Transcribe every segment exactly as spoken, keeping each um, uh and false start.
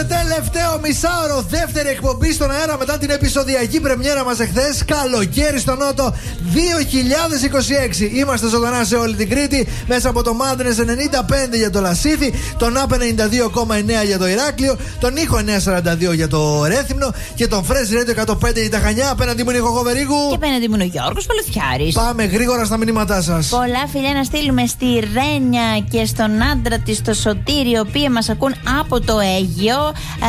τελευταίο μισάωρο, δεύτερη εκπομπή στον αέρα μετά την επεισοδιακή πρεμιέρα μας εχθές. Καλοκαίρι στο Νότο δύο χιλιάδες είκοσι έξι. Είμαστε ζωντανά σε όλη την Κρήτη μέσα από το Madness ενενήντα πέντε για το Λασίθι, τον App ενενήντα δύο κόμμα εννέα για το Ηράκλειο, τον Ήχο εννιακόσια σαράντα δύο για το Ρέθυμνο και τον Fresh Radio εκατόν πέντε για τα Χανιά. Απέναντι μου είναι ο Χοβερίγου. Και απέναντι μου είναι ο Γιώργος Παλαιθιάρης. Πάμε γρήγορα στα μηνύματά σας. Πολλά φιλιά να στείλουμε στη Ρένια και στον άντρα της, το Σωτήρι, οι οποίοι μας ακούν από το Αίγιο.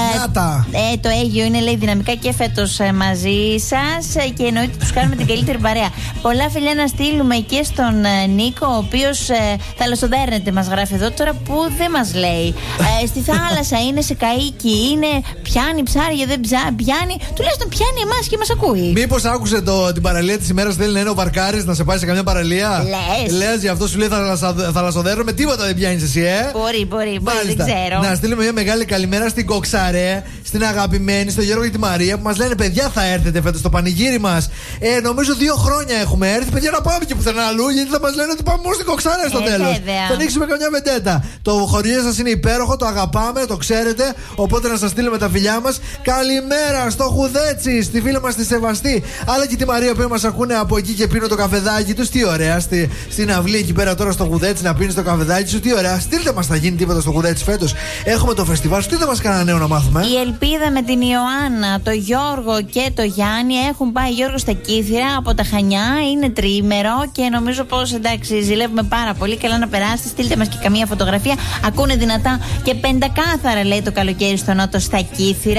Ε, ε, το Αίγιο είναι, λέει, δυναμικά και φέτος ε, μαζί σας ε, και εννοείται τους κάνουμε την καλύτερη παρέα. Πολλά φιλιά να στείλουμε και στον ε, Νίκο, ο οποίος ε, θαλασσοδέρνεται, μας γράφει εδώ τώρα, που δεν μας λέει. Ε, στη θάλασσα είναι, σε καΐκι είναι, πιάνει ψάρια, δεν ψά, πιάνει. Τουλάχιστον πιάνει εμάς και μας ακούει. Μήπως άκουσε το, την παραλία της ημέρας, θέλει να είναι ο Βαρκάρης να σε πάει σε καμιά παραλία? Λες. Λες, γι' αυτό σου λέει θαλασσοδέρνω, με τίποτα δεν πιάνεις εσύ, ε. Μπορεί, μπορεί, μπορεί, δεν ξέρω. Να στείλουμε μια μεγάλη καλημέρα στην Κοξαρέ, στην αγαπημένη, στον Γιώργο και τη Μαρία, που μας λένε: παιδιά, θα έρθετε φέτος στο πανηγύρι μας. Ε, νομίζω δύο χρόνια έχουμε έρθει. Παιδιά, να πάμε και πουθενά αλλού, γιατί θα μας λένε ότι πάμε μόνο στην Κοξαρέ στο ε, τέλος. Θα ανοίξουμε καμιά βεντέτα. Το χωριό σας είναι υπέροχο, το αγαπάμε, το ξέρετε. Οπότε να σας στείλουμε τα φιλιά μας. Καλημέρα στο Χουδέτσι, στη φίλη μας τη Σεβαστή, αλλά και τη Μαρία που μας ακούνε από εκεί και πίνουν το καφεδάκι τους. Τι ωραία, στη, στην αυλή εκεί πέρα τώρα στο Χουδέτσι να πίνεις το καφεδάκι σου. Τι ωραία, στείλτε μας, θα γίνει τίποτα στο Χουδέτσι φέτος. Έχουμε το φεστιβάλ, στείλτε μας κανένα νέο να μάθουμε. Η Ελπίδα με την Ιωάννα, το Γιώργο και το Γιάννη έχουν πάει, Γιώργο, στα Κύθυρα από τα Χανιά. Είναι τριήμερο και νομίζω πως εντάξει, ζηλεύουμε πάρα πολύ. Καλά να περάσετε, στείλτε μας και καμία φωτογραφία. Ακούνε δυνατά και πεντακάθαρα, λέει, το καλοκαίρι στο Νότο στα Κύθυρα.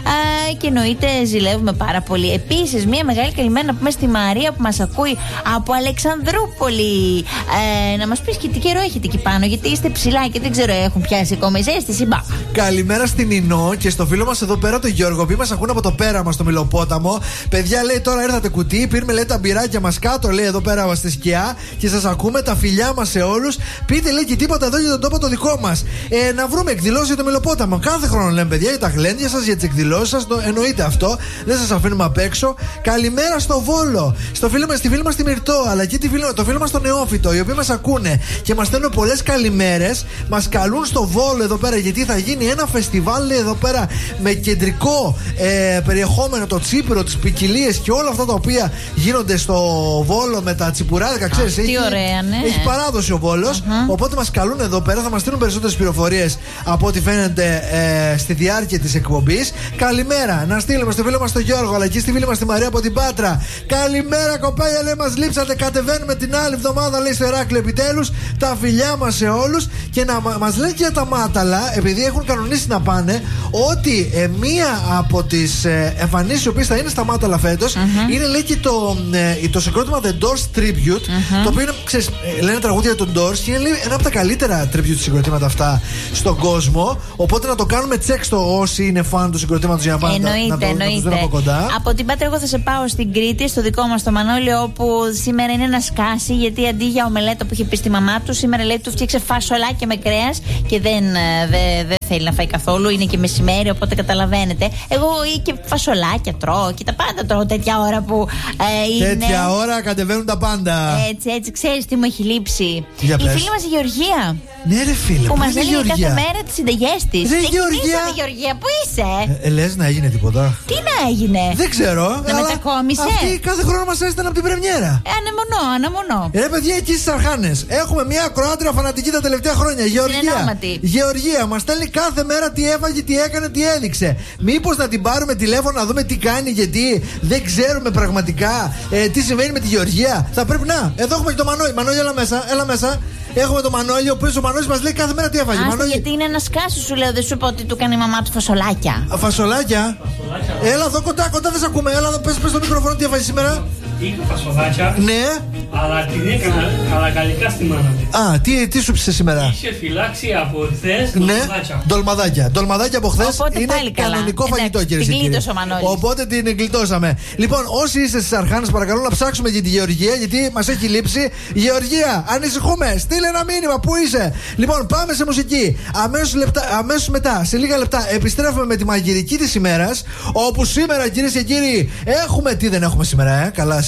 Α, και εννοείται ζηλεύουμε πάρα πολύ. Επίσης, μια μεγάλη καλημέρα να πούμε στη Μαρία που μας ακούει από Αλεξανδρούπολη. Ε, να μας πεις και τι καιρό έχετε εκεί πάνω, γιατί είστε ψηλά και δεν ξέρω, έχουν πιάσει ακόμα η ζέστη. Μπα. Καλημέρα στην Ινώ και στο φίλο μας εδώ πέρα, τον Γιώργο, που μας ακούνε από το πέραμα στο Μιλοπόταμο. Παιδιά, λέει, τώρα έρθατε κουτί, πήραμε, λέει, τα μπυράκια μας κάτω, λέει, εδώ πέρα στη σκιά και σας ακούμε, τα φιλιά μας σε όλους. Πείτε, λέει, και τίποτα εδώ για τον τόπο το δικό μας. Ε, να βρούμε εκδηλώσεις για το Μιλοπόταμο. Κάθε χρόνο λέμε, παιδιά, για τα γλέντια σας, για τις εκδηλώσεις σας. Εννοείται αυτό, δεν σας αφήνουμε απ' έξω. Καλημέρα στο Βόλο, στο φίλο μας, στη φίλη μας τη Μυρτώ, αλλά και τη φίλο, το φίλο μας τον Νεόφυτο, οι οποίοι μας ακούνε και μας στέλνουν πολλές καλημέρες. Μας καλούν στο Βόλο εδώ πέρα, γιατί θα γίνει ένα φεστιβάλ, λέει, εδώ πέρα με κεντρικό ε, περιεχόμενο το τσίπουρο, τις ποικιλίες και όλα αυτά τα οποία γίνονται στο Βόλο με τα τσιπουράδικα. Ξέρεις, έχει, ωραία, ναι. έχει παράδοση ο Βόλος. Uh-huh. Οπότε μας καλούν εδώ πέρα, θα μας στείλουν περισσότερες πληροφορίες από ό,τι φαίνεται ε, στη διάρκεια της εκπομπής. Καλημέρα να στείλουμε στο φίλο μας τον Γιώργο, αλλά και στη φίλη μας τη Μαρία από την Πάτρα. Καλημέρα, κοπέλια, λέει, μας λείψατε. Κατεβαίνουμε την άλλη εβδομάδα, λέει, στο Ηράκλειο επιτέλους. Τα φιλιά μας σε όλους. Και να μας λέει και για τα Μάταλα, επειδή έχουν κανονίσει να πάνε, ότι ε, μία από τις ε, εμφανίσεις οι οποίες θα είναι στα Μάταλα φέτος uh-huh. είναι, λέει, και το, ε, το συγκρότημα The Doors Tribute, uh-huh. το οποίο είναι, ξέρεις, λένε τραγούδια των Doors και είναι, λέει, ένα από τα καλύτερα tribute συγκροτήματα αυτά στον κόσμο. Οπότε να το κάνουμε τσεκ στο όσοι είναι φαν του συγκροτήματος για να πάνε εννοείται, να, το, εννοείται. να τους δουν από κοντά. Από την Πάτρα εγώ θα σε πάω στην Κρήτη, στο δικό μας το Μανώλιο, όπου σήμερα είναι να σκάσει, γιατί αντί για ομελέτα που είχε πει στη μαμά του, σήμερα, λέει, του φτιάξε φασολάκια με κρέας και δεν, δε, δε θέλει να φάει καθόλου. Είναι και μεσημέρι, οπότε καταλαβαίνετε. Εγώ ή και φασολάκια τρώω και τα πάντα τρώω τέτοια ώρα που ε, είναι. Τέτοια ώρα κατεβαίνουν τα πάντα. Έτσι, έτσι, ξέρεις τι μου έχει λείψει. Για η πες. φίλη μας η Γεωργία. Ναι, ρε φίλε, που μας έλεγε κάθε Γεωργία? μέρα τις συνταγές της. Ρε Γεωργία. Γεωργία, πού είσαι? Ε, ε, λες να έγινε τίποτα? Τι να έγινε? Δεν ξέρω. Να μετακόμισε? Αυτή κάθε χρόνο μας έστειλαν από την πρεμιέρα. Ε, ανεμονώ, ανεμονώ. Ε, ρε παιδιά, εκεί στις Αρχάνες έχουμε μια ακροάτρια φανατική τα τελευταία χρόνια. Γεωργία. Γεωργία μας στέλνει κάθε μέρα τι έφαγε, τι έκανε, τι έδειξε. Μήπως να την πάρουμε τηλέφωνο να δούμε τι κάνει, γιατί δεν ξέρουμε πραγματικά ε, τι συμβαίνει με τη Γεωργία. Θα πρέπει να. Εδώ έχουμε και το Μανώλη. Μανώλη, έλα μέσα, έλα μέσα. Έχουμε τον Μανώλη, ο οποίος ο Μανώλης μας λέει κάθε μέρα τι έφαγε. Άστα, Μανώλη... γιατί είναι ένα σκάσι, σου λέω, δεν σου είπα ότι του κάνει η μαμά του φασολάκια. Α, φασολάκια. Φασολάκια. Έλα εδώ κοντά, κοντά δεν σε ακούμε. Έλα εδώ, πες, πες στο μικρόφωνο τι έφαγε σήμερα. Είχα φασολάκια. Ναι. Αλλά την έκανα καλακαλικά στη μάνα μου. Α, τι, τι σου ψησε σήμερα? Είχε φυλάξει από χθες ναι. ντολμαδάκια. Ντολμαδάκια. Ντολμαδάκια από χθες είναι κανονικό φαγητό, κύριε Σικύρη. Οπότε την γλιτώσαμε. Λοιπόν, όσοι είστε στις Αρχάνες, παρακαλώ να ψάξουμε για τη Γεωργία, γιατί μας έχει λείψει. Γεωργία, ανησυχούμε. Στείλε ένα μήνυμα, πού είσαι? Λοιπόν, πάμε σε μουσική. Αμέσως, λεπτά, αμέσως μετά, σε λίγα λεπτά, επιστρέφουμε με τη μαγειρική της ημέρας. Όπου σήμερα, κυρίες και κύριοι, έχουμε. Τι δεν έχουμε σήμερα, ε? Καλά, σήμερα.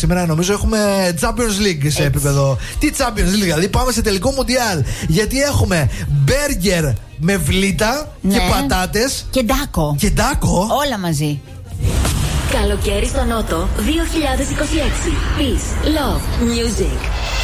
σήμερα νομίζω έχουμε Champions League σε επίπεδο. Τι Champions League, δηλαδή πάμε σε τελικό Μουντιάλ. Γιατί έχουμε μπέργκερ με βλήτα ναι. και πατάτες. Και ντάκο. Και ντάκο. Όλα μαζί. Καλοκαίρι στο Νότο δύο χιλιάδες είκοσι έξι. Peace, love, music.